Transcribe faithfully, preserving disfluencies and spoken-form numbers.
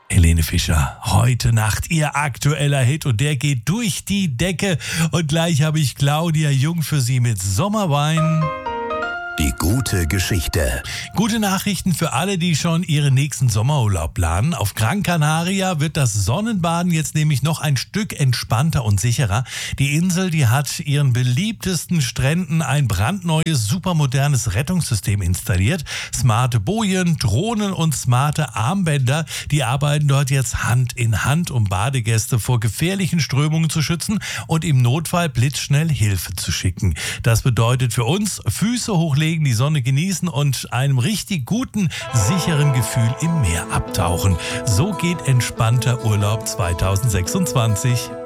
Helene Fischer, heute Nacht ihr aktueller Hit und der geht durch die Decke. Und gleich habe ich Claudia Jung für Sie mit Sommerwein. Die gute Geschichte. Gute Nachrichten für alle, die schon ihren nächsten Sommerurlaub planen. Auf Gran Canaria wird das Sonnenbaden jetzt nämlich noch ein Stück entspannter und sicherer. Die Insel, die hat ihren beliebtesten Stränden ein brandneues, supermodernes Rettungssystem installiert. Smarte Bojen, Drohnen und smarte Armbänder, die arbeiten dort jetzt Hand in Hand, um Badegäste vor gefährlichen Strömungen zu schützen und im Notfall blitzschnell Hilfe zu schicken. Das bedeutet für uns Füße hochlegen, die Sonne genießen und einem richtig guten, sicheren Gefühl im Meer abtauchen. So geht entspannter Urlaub zwanzig sechsundzwanzig.